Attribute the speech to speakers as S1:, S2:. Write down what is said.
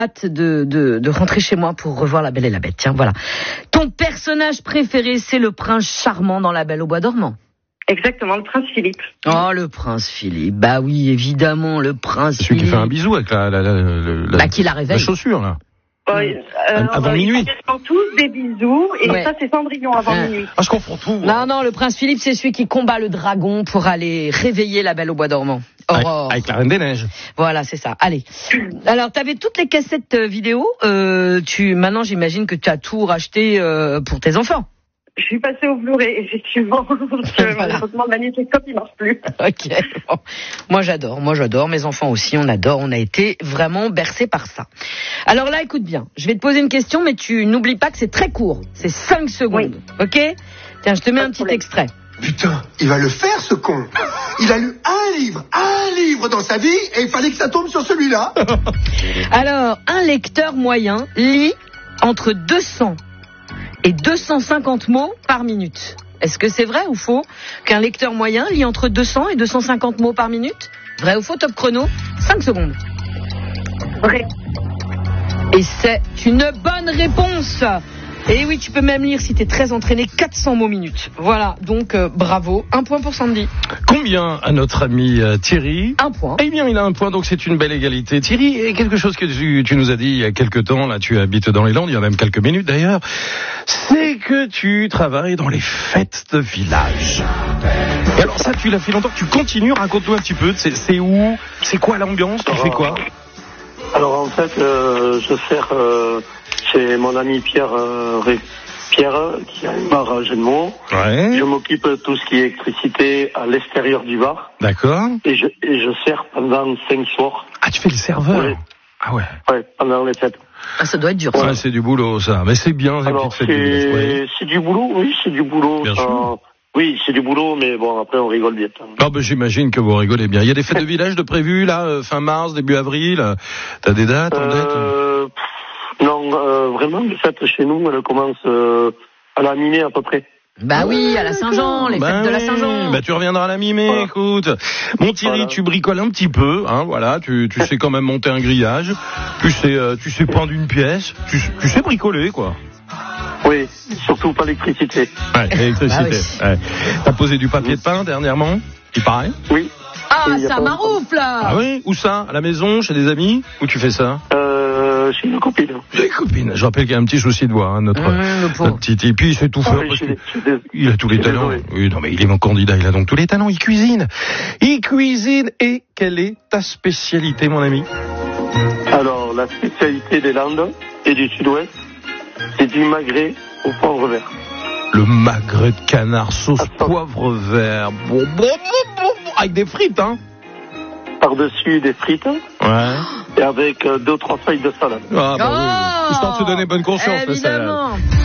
S1: hâte de rentrer chez moi pour revoir La Belle et la Bête. Tiens, voilà. Ton personnage préféré, c'est le prince charmant dans La Belle au bois dormant.
S2: Exactement, le prince Philippe.
S1: Oh, le prince Philippe. Bah oui, évidemment, le prince
S3: Celui
S1: Philippe.
S3: qui fait un bisou avec
S1: qui la réveille.
S3: La chaussure, là.
S2: Avant
S3: minuit.
S2: Ils font tous des bisous et ça c'est Cendrillon avant minuit.
S3: Ah, je confonds tout.
S1: Non, le prince Philippe, c'est celui qui combat le dragon pour aller réveiller la Belle au bois dormant. Aurore.
S3: Avec la Reine des Neiges.
S1: Voilà, c'est ça. Allez. Alors, t'avais toutes les cassettes vidéo. Maintenant, j'imagine que tu as tout racheté pour tes enfants.
S2: Je suis passée au Blu-ray, effectivement. Malheureusement, le magnétoscope, il marche plus.
S1: Ok. Bon. Moi, j'adore. Mes enfants aussi, on adore. On a été vraiment bercés par ça. Alors là, écoute bien. Je vais te poser une question, mais tu n'oublies pas que c'est très court. C'est 5 secondes. Oui. Ok? Tiens, je te mets un petit extrait.
S4: Putain, il va le faire, ce con. Il a lu un livre dans sa vie, et il fallait que ça tombe sur celui-là.
S1: Alors, un lecteur moyen lit entre 200 et 250 mots par minute. Est-ce que c'est vrai ou faux qu'un lecteur moyen lit entre 200 et 250 mots par minute? Vrai ou faux? Top chrono, 5 secondes.
S2: Vrai.
S1: Et c'est une bonne réponse. Et oui, tu peux même lire, si t'es très entraîné, 400 mots minute. Voilà, donc bravo. 1 point pour Sandy.
S3: Combien à notre ami Thierry?
S1: 1 point.
S3: Eh bien, il a 1 point, donc c'est une belle égalité. Thierry, et quelque chose que tu nous as dit il y a quelques temps, là, tu habites dans les Landes, il y a même quelques minutes d'ailleurs, c'est que tu travailles dans les fêtes de village. Et alors ça, tu l'as fait longtemps, tu continues, raconte-nous un petit peu, c'est où? C'est quoi l'ambiance? Tu fais quoi?
S5: Alors en fait, je sers chez mon ami Pierre, qui a une barre à Genmont.
S3: Ouais.
S5: Je m'occupe de tout ce qui est électricité à l'extérieur du bar.
S3: D'accord.
S5: Et je sers pendant 5 soirs.
S3: Ah, tu fais le serveur?
S5: Ouais.
S3: Ah ouais.
S5: Ouais, pendant les fêtes.
S1: Ah, ça doit être dur.
S3: Ouais, c'est du boulot, ça. Mais c'est bien,
S5: alors,
S3: c'est
S5: du boulot, oui, c'est du boulot.
S3: Bien sûr.
S5: Oui, c'est du boulot, mais bon, après, on rigole bien.
S3: Ah, ben, j'imagine que vous rigolez bien. Il y a des fêtes de village de prévues, là, fin mars, début avril. T'as des dates en tête?
S5: Non, vraiment, les fêtes chez nous, elles commencent à la mi-mai à peu près.
S1: Bah oui, à la Saint-Jean, les fêtes de la Saint-Jean.
S3: Bah tu reviendras à la mi-mai, voilà. Écoute. Mon Thierry, voilà. Tu bricoles un petit peu, hein, voilà, tu sais quand même monter un grillage, tu sais peindre une pièce, tu sais bricoler, quoi.
S5: Oui, surtout pas l'électricité.
S3: Ouais, l'électricité.
S1: Bah oui.
S3: Ouais. T'as posé du papier de peint dernièrement, il paraît?
S5: Oui.
S1: Ah, ça maroufle là.
S3: Ah oui? Où ça? À la maison, chez des amis? Où tu fais ça?
S5: Chez une copine.
S3: Des copines. Je rappelle qu'il y a un petit souci de voix, hein, notre petit. Et puis il sait tout faire parce qu'il a tous les talents. Oui, non mais il est mon candidat, il a donc tous les talents. Il cuisine. Et quelle est ta spécialité, mon ami?
S5: Alors la spécialité des Landes et du Sud-Ouest, c'est du magret au poivre vert.
S3: Le magret de canard sauce poivre vert. Bon, avec des frites, hein?
S5: Par-dessus des frites.
S3: Ouais.
S5: Et avec 2 ou 3 feuilles de salade.
S3: Ah bah oui. Histoire de se donner bonne conscience,
S1: évidemment.